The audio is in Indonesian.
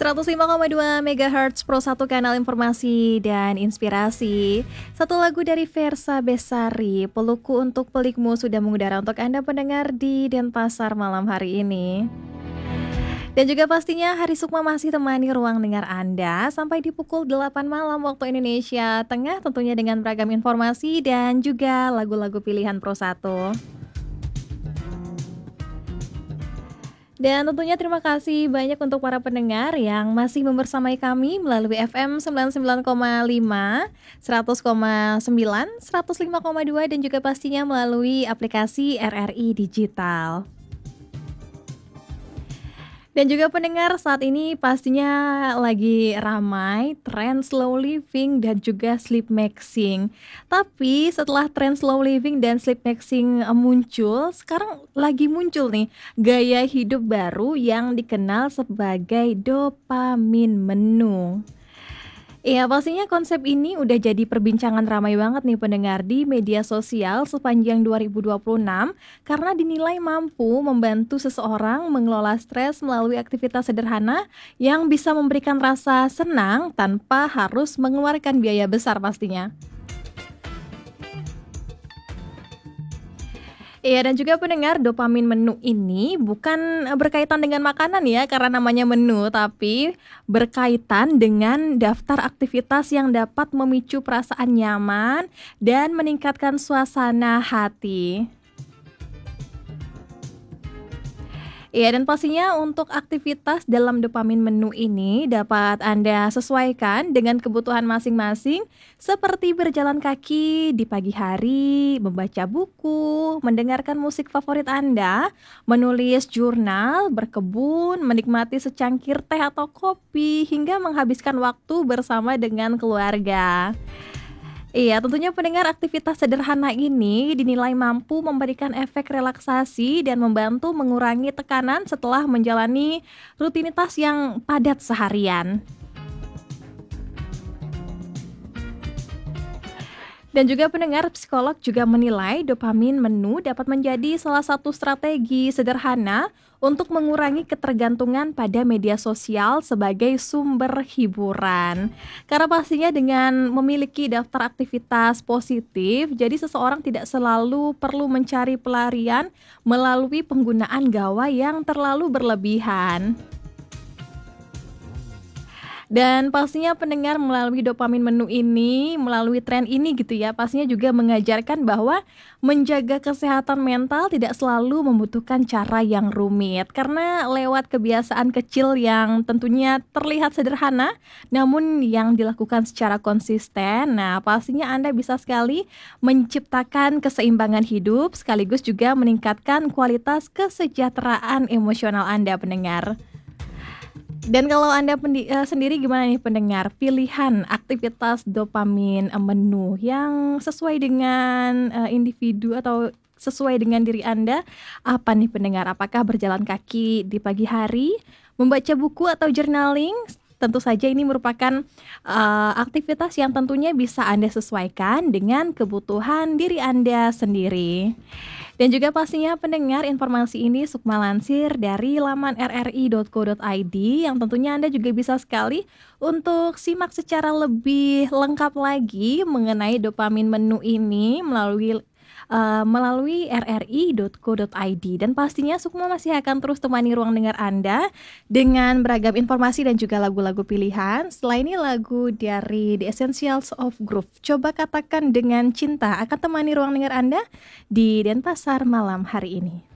105,2 MHz Pro 1 kanal informasi dan inspirasi. Satu lagu dari Versa Besari, Pelukku Untuk Pelikmu sudah mengudara untuk Anda pendengar di Denpasar malam hari ini. Dan juga pastinya Hari Sukma masih temani ruang dengar Anda sampai di pukul 8 malam waktu Indonesia Tengah, tentunya dengan beragam informasi dan juga lagu-lagu pilihan Pro 1. Dan tentunya terima kasih banyak untuk para pendengar yang masih membersamai kami melalui FM 99,5, 100,9, 105,2 dan juga pastinya melalui aplikasi RRI Digital. Dan juga pendengar, saat ini pastinya lagi ramai tren slow living dan juga sleep maxing. Tapi setelah tren slow living dan sleep maxing muncul, sekarang lagi muncul nih gaya hidup baru yang dikenal sebagai dopamin menu. Iya, pastinya konsep ini udah jadi perbincangan ramai banget nih pendengar di media sosial sepanjang 2026 karena dinilai mampu membantu seseorang mengelola stres melalui aktivitas sederhana yang bisa memberikan rasa senang tanpa harus mengeluarkan biaya besar pastinya. Iya, dan juga pendengar, dopamin menu ini bukan berkaitan dengan makanan ya karena namanya menu, tapi berkaitan dengan daftar aktivitas yang dapat memicu perasaan nyaman dan meningkatkan suasana hati. Iya, dan pastinya untuk aktivitas dalam dopamin menu ini dapat Anda sesuaikan dengan kebutuhan masing-masing seperti berjalan kaki di pagi hari, membaca buku, mendengarkan musik favorit Anda, menulis jurnal, berkebun, menikmati secangkir teh atau kopi, hingga menghabiskan waktu bersama dengan keluarga. Iya, tentunya pendengar, aktivitas sederhana ini dinilai mampu memberikan efek relaksasi dan membantu mengurangi tekanan setelah menjalani rutinitas yang padat seharian. Dan juga pendengar, psikolog juga menilai dopamin menu dapat menjadi salah satu strategi sederhana untuk mengurangi ketergantungan pada media sosial sebagai sumber hiburan. Karena pastinya dengan memiliki daftar aktivitas positif, jadi seseorang tidak selalu perlu mencari pelarian melalui penggunaan gawai yang terlalu berlebihan. Dan pastinya pendengar, melalui dopamin menu ini, melalui tren ini gitu ya, pastinya juga mengajarkan bahwa menjaga kesehatan mental tidak selalu membutuhkan cara yang rumit. Karena lewat kebiasaan kecil yang tentunya terlihat sederhana, namun yang dilakukan secara konsisten, nah pastinya Anda bisa sekali menciptakan keseimbangan hidup, sekaligus juga meningkatkan kualitas kesejahteraan emosional Anda pendengar. Dan kalau Anda sendiri gimana nih pendengar, pilihan aktivitas dopamin menu yang sesuai dengan individu atau sesuai dengan diri Anda, apa nih pendengar? Apakah berjalan kaki di pagi hari, membaca buku atau journaling? Tentu saja ini merupakan aktivitas yang tentunya bisa Anda sesuaikan dengan kebutuhan diri Anda sendiri. Dan juga pastinya pendengar, informasi ini Sukma lansir dari laman rri.co.id yang tentunya Anda juga bisa sekali untuk simak secara lebih lengkap lagi mengenai dopamin menu ini melalui rri.co.id. Dan pastinya Sukma masih akan terus temani ruang dengar Anda dengan beragam informasi dan juga lagu-lagu pilihan. Setelah ini lagu dari The Essentials of Groove, Coba Katakan Dengan Cinta, akan temani ruang dengar Anda di Denpasar malam hari ini.